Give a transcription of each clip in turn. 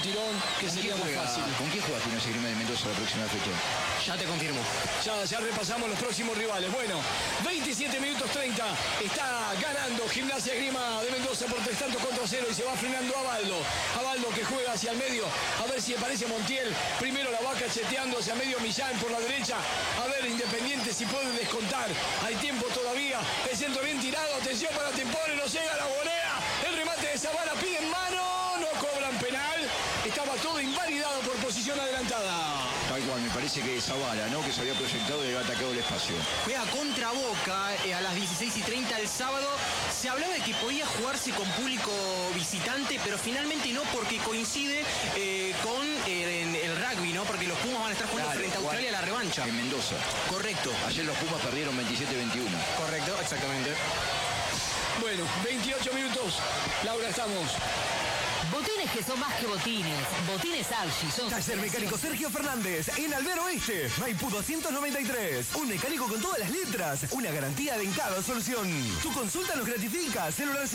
tirón que sería más fácil. ¿Con quién juega Gimnasia y Grima de Mendoza la próxima fecha? Ya te confirmo. Ya repasamos los próximos rivales. Bueno, 27 minutos 30. Está ganando Gimnasia y Grima de Mendoza por 3 tantos contra 0 y se va frenando a Baldo. A Baldo que juega hacia el medio. A ver si aparece Montiel. Primero la va cacheteando hacia medio Millán por la derecha. A ver Independiente si puede descontar. Hay tiempo todavía. El centro bien tirado. Atención para Tempore. No llega la volea. El remate de Zavala. Piden mano. No cobran penal. Estaba todo invalidado por posición adelantada. Tal cual, me parece que Zavala, ¿no? Que se había proyectado y había atacado el espacio. Juega contra Boca a las 16:30 el sábado. Se hablaba de que podía jugarse con público visitante, pero finalmente no, porque coincide con el rugby, ¿no? Porque los Pumas van a estar jugando frente a Australia la revancha. En Mendoza. Correcto. Ayer los Pumas perdieron 27-21. Correcto, exactamente. Bueno, 28 minutos. Laura, estamos. Botines que son más que botines. Botines Archie son... Taller Mecánico Sergio Fernández, en Albero Oeste, Maipú 293. Un mecánico con todas las letras. Una garantía de en cada solución. Tu consulta nos gratifica. Celular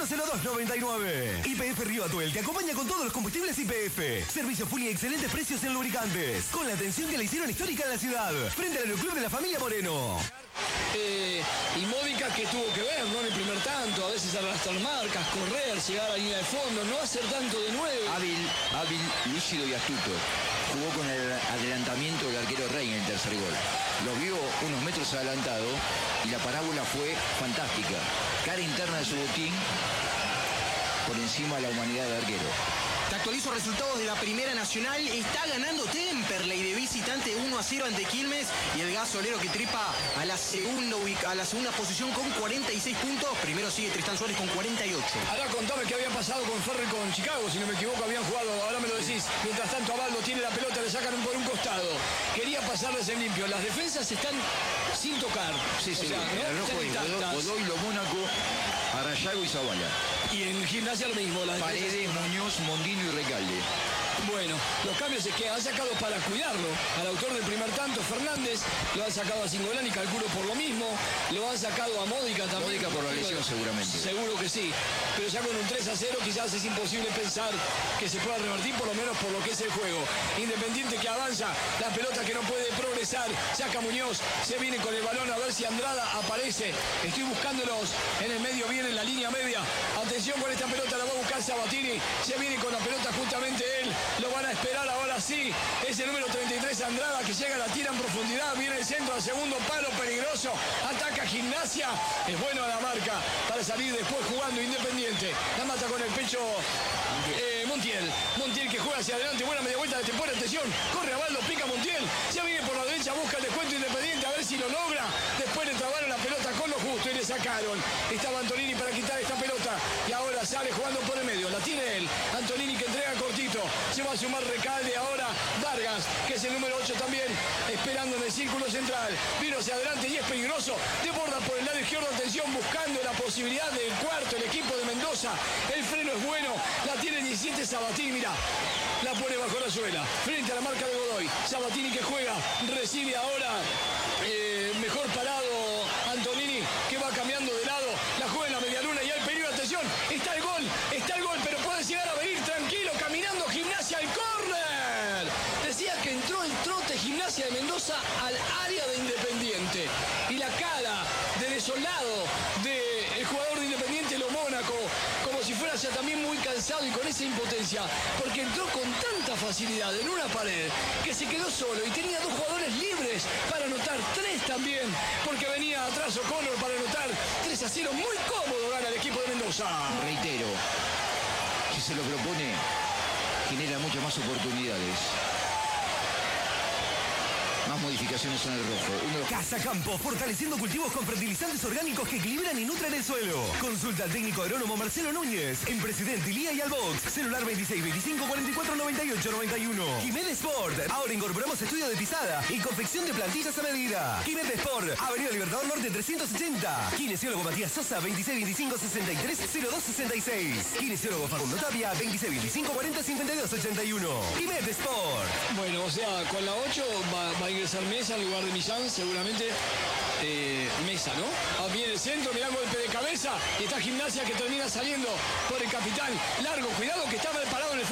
510299. YPF Río Atuel te acompaña con todos los combustibles YPF. Servicio full y excelentes precios en lubricantes. Con la atención que le hicieron histórica en la ciudad. Frente al Aeroclub de la familia Moreno. Y Módica que tuvo que ver, ¿no? En el primer tanto, a veces arrastrar marcas, correr, llegar a la línea de fondo, no hacer tanto de 9. Hábil, lúcido y astuto. Jugó con el adelantamiento del arquero Rey en el tercer gol. Lo vio unos metros adelantado y la parábola fue fantástica. Cara interna de su botín por encima de la humanidad del arquero. Te actualizo resultados de la Primera Nacional. Está ganando Temperley de visitante 1-0 ante Quilmes. Y el gasolero que trepa a la segunda posición con 46 puntos. Primero sigue Tristán Suárez con 48. Ahora contame qué había pasado con Ferrer con Chicago. Si no me equivoco, habían jugado, ahora me lo decís. Mientras tanto, Abaldo tiene la pelota, le sacan por un costado. Quería pasarles en limpio. Las defensas están sin tocar. Sí, o sea, ¿no? el rojo es Godoy, Lo Mónaco, Arrayago y Zavala. Y en Gimnasia lo mismo. Paredes, Muñoz, Mondino y Recalde. Bueno, los cambios es que han sacado para cuidarlo al autor del primer tanto, Fernández, lo han sacado a Cingolani, calculo por lo mismo, lo han sacado a Módica también. Módica por la lesión seguramente. Seguro que sí, pero ya con un 3-0 quizás es imposible pensar que se pueda revertir, por lo menos por lo que es el juego. Independiente que avanza, la pelota que no puede progresar, saca Muñoz, se viene con el balón a ver si Andrada aparece. Estoy buscándolos en el medio, viene en la línea media. Atención con esta pelota, la va a buscar Sabatini, se viene con la pelota justamente él. Lo van a esperar ahora sí. Es el número 33 Andrada que llega, la tira en profundidad. Viene el centro al segundo palo, peligroso. Ataca Gimnasia. Es bueno a la marca para salir después jugando Independiente. La mata con el pecho Montiel. Montiel que juega hacia adelante. Buena media vuelta de Tempore. Atención. Corre a Baldo, pica Montiel. Ya viene por la derecha, busca el descuento Independiente. A ver si lo logra. Después le trabaron la pelota con lo justo y le sacaron. Estaba Antonini para quitar esta pelota. Y ahora sale jugando por el medio. La tiene él. Antonini que entrega cortito. Se va a sumar Recalde ahora. Vargas, que es el número 8 también. Esperando en el círculo central. Vino hacia adelante y es peligroso. Desborda por el lado izquierdo. Atención, buscando la posibilidad del cuarto. El equipo de Mendoza. El freno es bueno. La tiene 17 Sabatini. Mira. La pone bajo la suela. Frente a la marca de Godoy. Sabatini que juega. Recibe ahora. Mejor parado Antonini, que va cambiando de lado. La juega en la medialuna y hay peligro. Atención. Está el gol, pero puede llegar a venir tranquilo. Caminando Gimnasia al córner. Decía que entró el trote Gimnasia de Mendoza al área de Independiente. Y la cara de desolado del jugador de Independiente, Lo Mónaco, como si fuera ya también muy cansado y con esa impotencia, porque entró con tanta facilidad en una pared que se quedó solo y tenía 2 jugadores libres para anotar, 3 también, porque venía atrás O'Connor para anotar 3-0. Muy cómodo gana el equipo de Mendoza. Reitero, si se lo propone, genera muchas más oportunidades. Más modificaciones en el rojo. Casa Campo, fortaleciendo cultivos con fertilizantes orgánicos que equilibran y nutren el suelo. Consulta al técnico agrónomo Marcelo Núñez en Presidente Ilía y Albox. Celular 26 25 44 98 91. Jiménez Sport. Ahora incorporamos estudio de pisada y confección de plantillas a medida. Jiménez Sport. Avenida Libertador Norte 380. Kinesiólogo Matías Sosa 26 25 63 02 66. Kinesiólogo Facundo Tapia 26 25 40 52 81. Jiménez Sport. Bueno, o sea, con la 8 va a ingresar Mesa en lugar de Millán, seguramente. Mesa, ¿no? Viene el centro, mirá el golpe de cabeza y está Gimnasia que termina saliendo por el capitán. Largo, cuidado que está mal parado en el